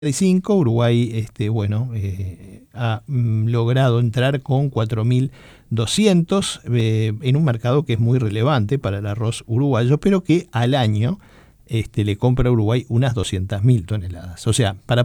Uruguay ha logrado entrar con 4.200 en un mercado que es muy relevante para el arroz uruguayo, pero que al año le compra a Uruguay unas 200.000 toneladas. O sea, para